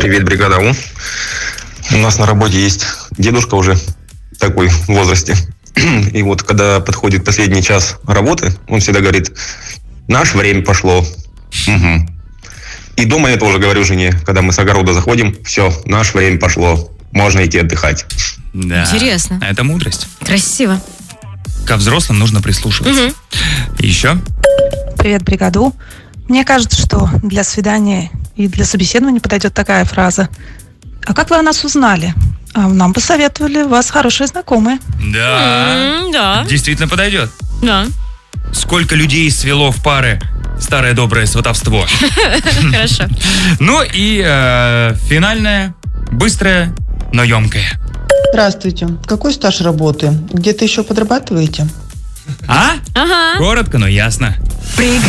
Привет, бригада У. У нас на работе есть дедушка уже такой в возрасте. И вот когда подходит последний час работы, он всегда говорит: наше время пошло. Угу. И дома я тоже говорю жене, когда мы с огорода заходим: все, наше время пошло, можно идти отдыхать. Да. Интересно. Это мудрость. Красиво. Ко взрослым нужно прислушиваться. Еще? Привет, бригаду. Мне кажется, что для свидания и для собеседования подойдет такая фраза: а как вы о нас узнали? А нам посоветовали вас хорошие знакомые. Да. Да. Действительно подойдет. Да. Сколько людей свело в пары старое доброе сватовство. Хорошо. Ну и финальное, быстрое, но емкое. Здравствуйте. Какой стаж работы? Где-то еще подрабатываете? А? Ага. Коротко, но ясно.